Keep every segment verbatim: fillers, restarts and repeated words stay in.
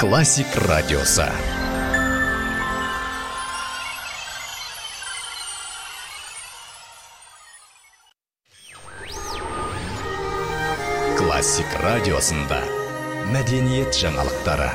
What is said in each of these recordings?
Классик радиосы. Классик радиосында мәдениет жаңалықтары.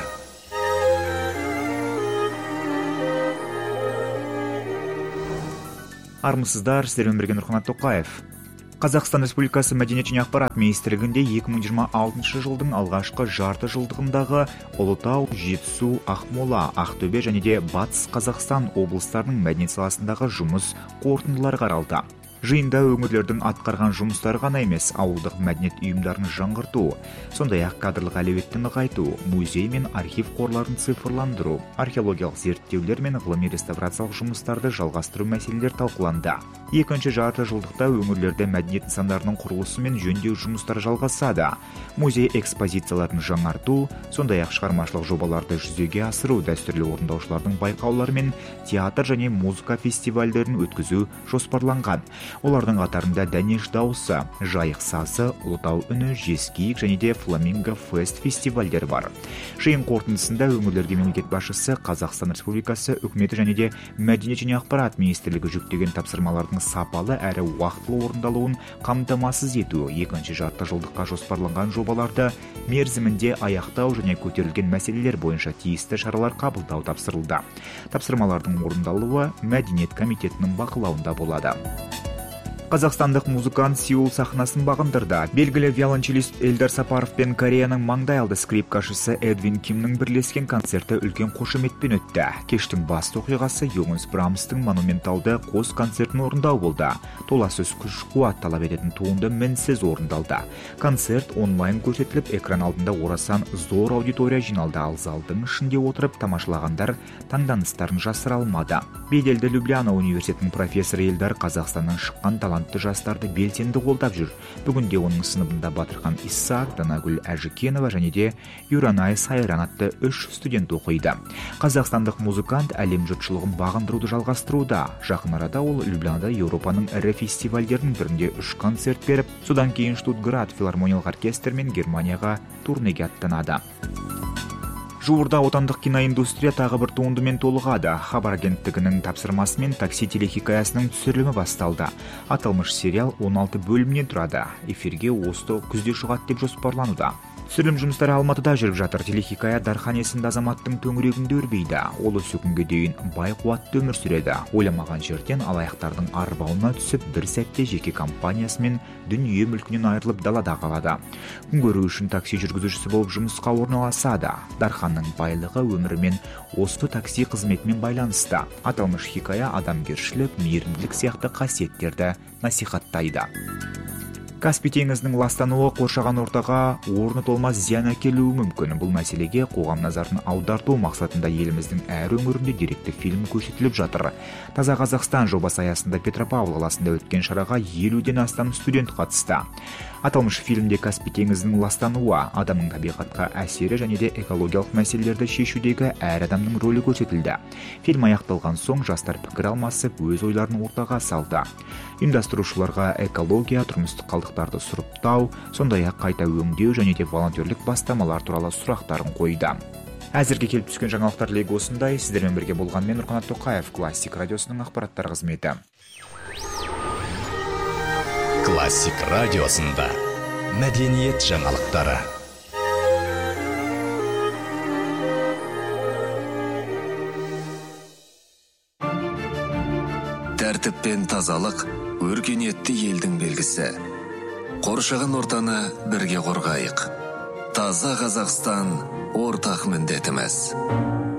Армысыздар, сіздермен бірге Нұрхан Тоқаев. Қазақстан Республикасы Мәдениет және ақпарат министрлігінде екі мың жиырма алтыншы жылдың алғашқы жарты жылдығындағы Ұлытау, Жетісу, Ақмола, Ақтөбе және де Батыс Қазақстан облыстарының мәдениет саласындағы жұмыс қорытындылары қаралды. Жиында өңірлердің атқарған жұмыстары ғана емес, ауылдық мәдениет ұйымдарын жаңғырту, сондай-ақ кадрлық әлеуетті нығайту, музей мен архив қорларын цифрландыру, археологиялық зерттеулер мен ғылыми реставрациялық жұмыстарды жалғастыру мәселелер талқыланды. Екінші жарты жылдықта өңірлерде мәдениет нысандарының құрылысы мен жөндеу жұмыстары жалғасады. Музей экспозицияларын жаңарту, сондай-ақ шығармашылық жобаларды жүзеге асыру, дәстүрлі орындаушылардың байқаулары мен театр және музыка фестивальдерін өткізу жоспарланған. Олардың қатарында Дәнеш дауысы, Жайық сазы, Ұлытау үні, Жескиік және де Фламинго Фест фестивальдері бар. Жиын қорытындысында өңірлерге мемлекет басшысы Қазақстан Республикасы үкіметі және де Мәдениет және ақпарат министрлігі жүктеген тапсырмалардың сапалы әрі уақытылы орындалуын қамтамасыз ету, екінші жарты жылдыққа жоспарланған жобаларды мерзімінде аяқтау және көтерілген мәселелер бойынша тиісті шаралар қабылдау тапсырылды. Тапсырмалардың орындалуы Мәдениет комитетінің бақылауында болады. Қазақстандық музыкант Сеул сахнасын бағындырды. Белгілі виолончелист Эльдар Сапаров пен Кореяның маңдайалды скрипкашысы Эдвин Кимнің бірлескен концерті үлкен қошеметпен өтті. Кештің басты оқиғасы Йоганс Брамстың монументалды қос концертін орындау болды. Толассыз күш-қуат талап ететін туынды мінсіз орындалды. Концерт онлайн көрсетіліп, экран алдында орасан зор аудитория жиналды. Ал залдың ішінде отырып тамашалағандар таңданыстарын жасыра алмады. Беделді Любляна университетінің профессоры Эльдар Қазақстаннан шыққан талант жастарды белсенді қолдап жүр. Бүгінде оның сыныбында Батырхан Исаак, Данагүл Әжікенова және де Юранай Сайран атты үш студент оқиды. Қазақстандық музыкант әлем жұртшылығын бағындыруды жалғастыруда. Жақын арада ол Люблянада Еуропаның ірі фестивальдерінің бірінде үш концерт беріп, содан кейін Штутгарт филармониялық оркестр мен Германияға турнеге аттанады. Жуырда отандық киноиндустрия тағы бір туындымен толығады. Хабар агенттігінің тапсырмасымен такси телехикаясының түсірілімі басталды. Аталмыш сериал он алты бөлімнен тұрады. Эфирге осы күзде шығады деп жоспарлануда. Түсірілім жұмыстары Алматыда жүріп жатыр. Телехикая Дархан есімді азаматтың төңірегінде өрбейді. Ол осы күнге дейін бай қуатты өмір сүреді. Ойламаған жерден алаяқтардың арбауына түсіп, бір сәтте жеке компаниясы мен дүние мүлкінен айырылып далада қалады. Күн көру үшін такси жүргізушісі болып жұмысқа орналасады. Дарханның байлығы өмірімен осы такси қызметімен байланысты. Аталмыш хикая адамгершілік, мейірімділік сияқты қасиеттерді насихаттайды. Каспий теңізінің ластануы қоршаған ортаға орны толмас зиян әкелуі мүмкін. Бұл мәселеге қоғам назарын аударту мақсатында еліміздің әр өңірінде деректі фильм көрсетіліп жатыр. Таза Қазақстан жобасы аясында Петропавл қаласында өткен шараға елуден астам студент қатысты. Аталмыш фильмде Каспий теңізінің ластануы, адамның табиғатқа әсері және де экологиялық мәселелерді шешудегі әр адамның рөлі көрсетілді. Фильм аяқталған соң жастар пікір алмасып, өз ойларын ортаға салды. Ұйымдастырушыларға экология, тұрмыстық қалдықтарды сұрыптау, сондай-ақ қайта өңдеу және де волонтерлік бастамалар туралы сұрақтарын қойды. Әзірге келіп түскен жаңалықтар легі осындай. Сіздермен бірге болған мен Нұрхан Тоқаев, Классик радиосының ақпараттар қызметі. Классик радиосында мәдениет жаңалықтары. Тәртіп пен тазалық өркениетті елдің белгісі. Қоршаған ортаны бірге қорғайық. Таза Қазақстан ортақ міндетіміз.